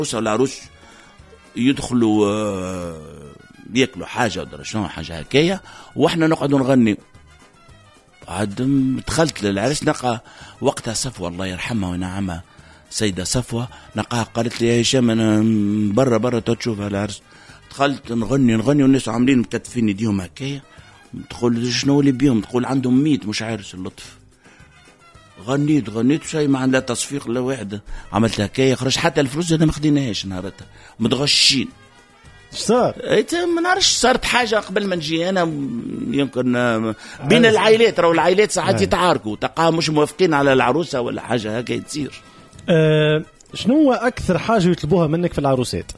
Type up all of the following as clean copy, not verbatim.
والعروس يدخلوا ياكلوا حاجه ولا شنو حاجه هكايا واحنا نقعدوا نغني. عاد دخلت للعرس نلقى وقتها صفوه الله يرحمها وينعمها سيده صفوه نلقاها قالت لي يا هشام انا برا تشوف العرس. دخلت نغني والناس عاملين مكتفين يديهم هكايا. تقول شنو اللي بيهم؟ تقول عندهم 100 مش عارس اللطف. غنيت شيء ما عندها تصفيق لا واحده. عملت هكايا خرج حتى الفلوس انا ما خديناهاش نهارتها متغشين. صار ما نعرفش صارت حاجه قبل ما نجي انا يمكن بين العائلات راهو العائلات ساعات يتعاركوا تلقاهم مش موافقين على العروسه ولا حاجه هكا تصير. شنو هو اكثر حاجه يطلبوها منك في العروسات؟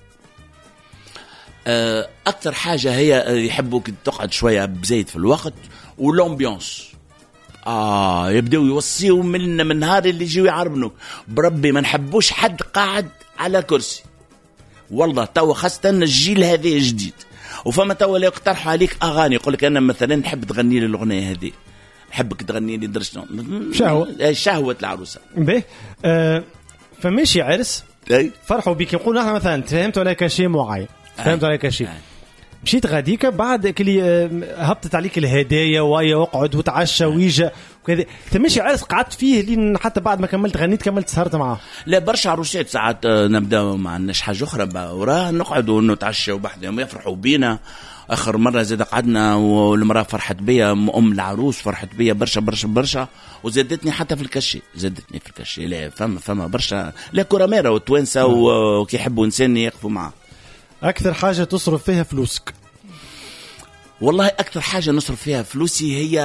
اكثر حاجه هي يحبوك تقعد شويه بزيد في الوقت والامبيونس. يبداو يوصيوا من نهار اللي يجيو يعربنوا بربي ما نحبوش حد قاعد على كرسي. والله توا خاصة الجيل هذا جديد وفما توا اللي يقترحوا عليك أغاني يقول لك أنا مثلا نحب تغني لي الأغنية هذه نحبك تغني لي درشنا شهوة العروسة به. فماشي عرس فرحوا بك يقولوا نحن مثلا فهمت عليك شيء معين فهمت عليك شيء مشيت غاديك بعد كلي هبطت عليك الهدايا ويا وقعد وتعشى ويجا وكذا تمشي عرس قعدت فيه لين حتى بعد ما كملت غنيت كملت سهرت معاه. لا برشا عروسات ساعات نبدا ما عندناش حاجه اخرى وراه نقعدوا نتعشى وبحذهم يفرحوا بينا. اخر مره زاد قعدنا والمراه فرحت بيا ام العروس فرحت بيا برشا وزادتني حتى في الكشي لا فما برشا لا كراميرا وتوانسه وكي يحبوا انسان يقفوا معاه. أكثر حاجة تصرف فيها فلوسك؟ والله أكثر حاجة نصرف فيها فلوسي هي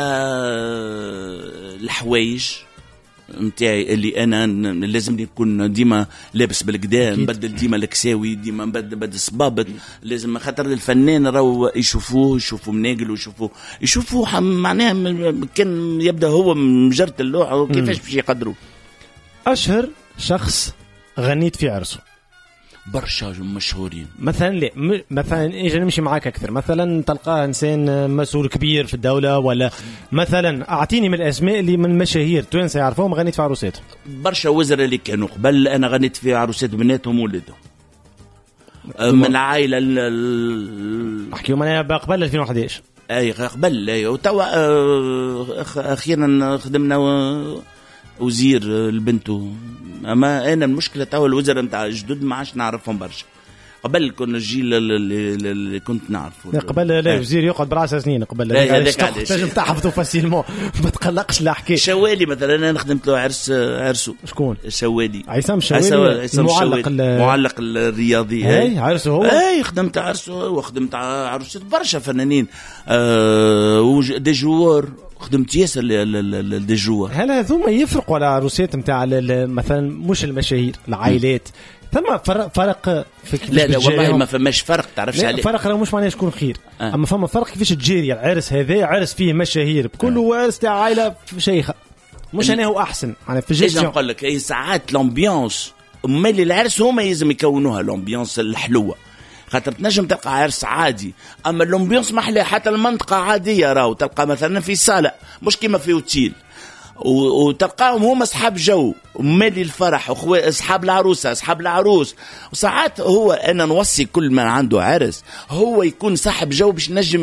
الحوايج متاعي اللي أنا لازم يكون ديما لابس بالقدا نبدل ديما الكساوي ديما نبدل صبابط لازم خاطر الفنان راهو يشوفوا مناقل يشوفوا معناها كان يبدأ هو مجرة اللوحة وكيفاش باش يقدروا. أشهر شخص غنيت في عرسه؟ برشا مشهورين مثلا لا مثلا اجي نمشي معاك اكثر مثلا تلقاه انسان مسؤول كبير في الدوله ولا مثلا اعطيني من الاسماء اللي من مشاهير توانسه يعرفوهم غنيت في عروساتهم. برشا وزراء اللي كانوا قبل انا غنيت في عروسات بناتهم وولدهم من العائله نحكيو انا قبل 2011 اي قبل وتوا اخيرا خدمنا وزير البنتو. اما انا المشكله تاع الوزراء نتاع جدد ما عادش نعرفهم برشا. قبل كنا الجيل اللي كنت نعرفه قبل لا وزير يقعد براسه سنين قبل تنجم تحفظه فاسيلمون ما تقلقش لا حكي. شوالي مثلا انا خدمت له عرسه شكون شوالي عيسام شوالي معلق الرياضي اي عرسه هو اي خدمت عرسه وخدمت عروسات برشا فنانين دي جوار خدمت ياسر دي جوار. هل هذوما يفرقوا على عروسات نتاع مثلا مش المشاهير العائلات ثم فرق في لا والله ما فماش فرق تعرفش عليه فرق راه مش معناه شكون خير اما فما فرق كيفاش تجيري العرس هذا عرس فيه مشاهير بكل عرس تاع عائله شيخه مش انا هو احسن انا في جيستيون نقول لك اي ساعات الامبيونس مالي العرس هما لازم يكونوها الامبيونس الحلوه خاطر تنجم تلقى عرس عادي اما الامبيونس محلى حتى المنطقه عاديه راهو تلقى مثلا في صاله مش كيما في اوتيل وتلقاهم هم اصحاب جو مالي الفرح اصحاب العروسه اصحاب العروس وساعات هو انا نوصي كل من عنده عرس هو يكون صاحب جو باش نجم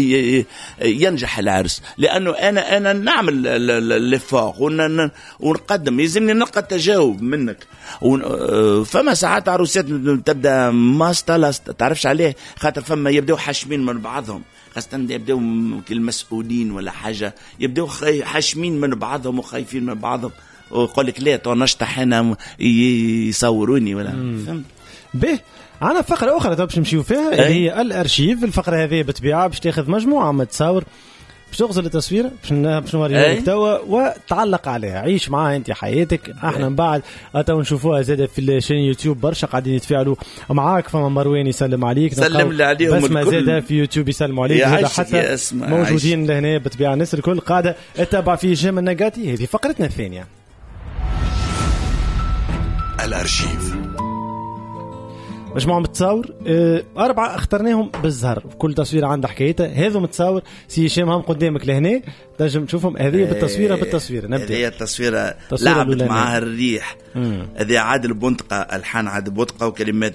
ينجح العرس لانه انا نعمل الافاق ونقدم يلزمني نلقى تجاوب منك فما ساعات عروسات تبدا ماستلاست تعرفش عليه خاطر فما يبداو حاشمين من بعضهم خاصة يبداو المسؤولين ولا حاجة يبداو حاشمين من بعضهم وخايفين من بعضهم ويقول لك لا نشطح هنا يصوروني ولا فهمت به. عنا فقرة أخرى باش نمشيو فيها اللي هي الأرشيف. الفقرة هذه بطبيعة باش تاخذ مجموعة من التصاور باش تغزل التصوير باش نوريها لك توا وتعلق عليها عيش معاها انت حياتك. احنا من بعد تو نشوفوها زاده في الشين يوتيوب برشا قاعدين يتفاعلوا معاك. فما مروان يسلم عليك سلم لي عليهم بس ما زاده في يوتيوب يسلموا عليك زاده حتى موجودين لهنا بطبيعه الناس الكل قاعده تتابع في هشام النقاتي. هذه فقرتنا الثانيه الأرشيف. مجموعة متصور 4 اخترناهم بالزهر، كل تصويرة عندها حكايتها. هذو متصور سي هشام هم قدامك لهنا تنجم تشوفهم. هذه بالتصويرة نبدأ. هذه التصويرة لعبت معاها الريح. هذه عادل بنطقة، ألحان عادل بنطقة وكلمات